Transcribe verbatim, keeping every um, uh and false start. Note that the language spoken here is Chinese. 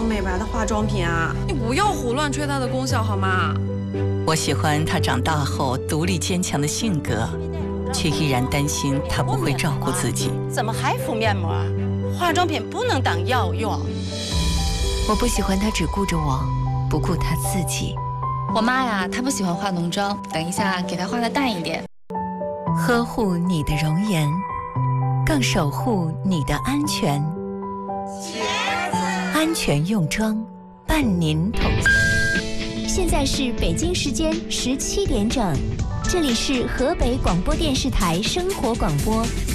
美白的化妆品啊？你不要胡乱吹它的功效好吗？ 我喜欢她长大后独立坚强的性格，却依然担心她不会照顾自己。 怎么还敷面膜？化妆品不能当药用。 我不喜欢她只顾着我，不顾她自己。 我妈呀，她不喜欢化浓妆，等一下给她化的淡一点。 呵护你的容颜，更守护你的安全。安全用妆，伴您同行。 现在是北京时间十七点整，这里是河北广播电视台生活广播